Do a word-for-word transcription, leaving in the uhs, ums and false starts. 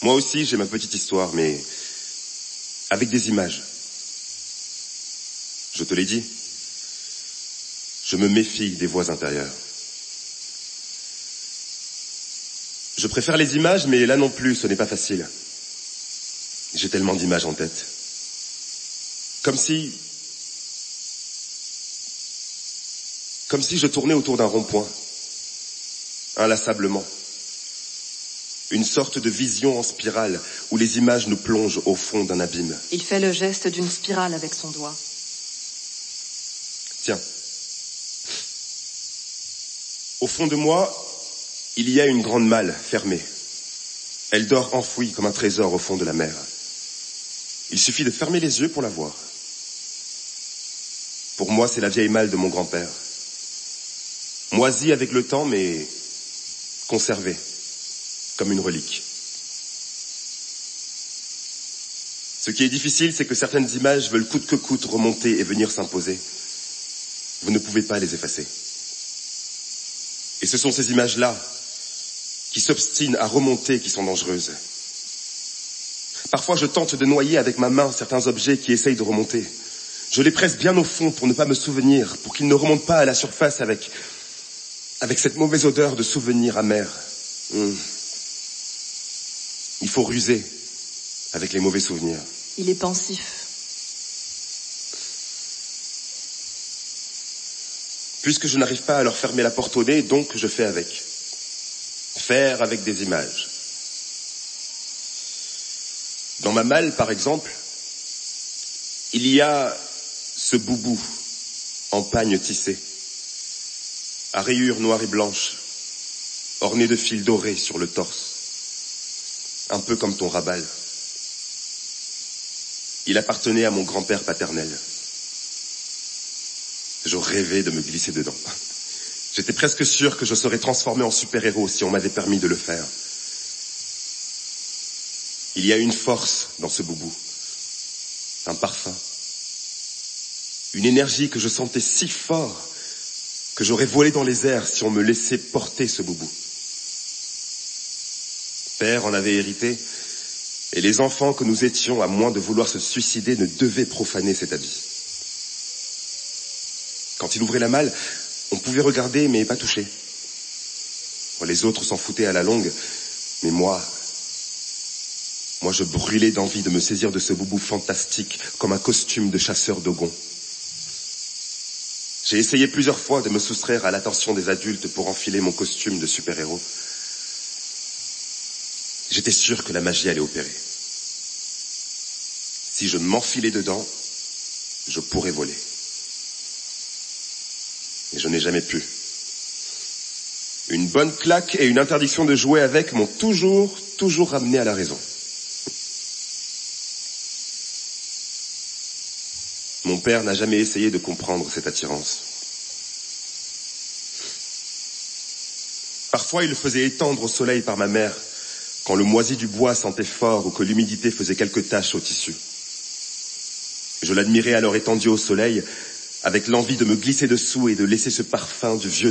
Moi aussi, j'ai ma petite histoire, mais avec des images. Je te l'ai dit, je me méfie des voix intérieures. Je préfère les images, mais là non plus, ce n'est pas facile. J'ai tellement d'images en tête. Comme si... Comme si je tournais autour d'un rond-point. Inlassablement. Une sorte de vision en spirale où les images nous plongent au fond d'un abîme. Il fait le geste d'une spirale avec son doigt. Tiens. Au fond de moi, il y a une grande malle fermée. Elle dort enfouie comme un trésor au fond de la mer. Il suffit de fermer les yeux pour la voir. Pour moi, c'est la vieille malle de mon grand-père. Moisie avec le temps, mais conservée, comme une relique. Ce qui est difficile, c'est que certaines images veulent coûte que coûte remonter et venir s'imposer. Vous ne pouvez pas les effacer. Et ce sont ces images-là qui s'obstinent à remonter qui sont dangereuses. Parfois, je tente de noyer avec ma main certains objets qui essayent de remonter. Je les presse bien au fond pour ne pas me souvenir, pour qu'ils ne remontent pas à la surface avec, avec cette mauvaise odeur de souvenirs amers. Mmh. Il faut ruser avec les mauvais souvenirs. Il est pensif. Puisque je n'arrive pas à leur fermer la porte au nez, donc je fais avec. Faire avec des images. Dans ma malle, par exemple, il y a ce boubou en pagne tissée, à rayures noires et blanches, orné de fils dorés sur le torse, un peu comme ton rabal. Il appartenait à mon grand-père paternel. Je rêvais de me glisser dedans. J'étais presque sûr que je serais transformé en super-héros si on m'avait permis de le faire. Il y a une force dans ce boubou, un parfum, une énergie que je sentais si fort que j'aurais volé dans les airs si on me laissait porter ce boubou. Père en avait hérité, et les enfants que nous étions, à moins de vouloir se suicider, ne devaient profaner cet habit. Quand il ouvrait la malle, on pouvait regarder mais pas toucher. Les autres s'en foutaient à la longue, mais moi... Moi, je brûlais d'envie de me saisir de ce boubou fantastique comme un costume de chasseur d'ogons. J'ai essayé plusieurs fois de me soustraire à l'attention des adultes pour enfiler mon costume de super-héros. J'étais sûr que la magie allait opérer. Si je m'enfilais dedans, je pourrais voler. Et je n'ai jamais pu. Une bonne claque et une interdiction de jouer avec m'ont toujours, toujours ramené à la raison. Mon père n'a jamais essayé de comprendre cette attirance. Parfois, il le faisait étendre au soleil par ma mère, quand le moisi du bois sentait fort ou que l'humidité faisait quelques taches au tissu. Je l'admirais alors étendu au soleil, avec l'envie de me glisser dessous et de laisser ce parfum du vieux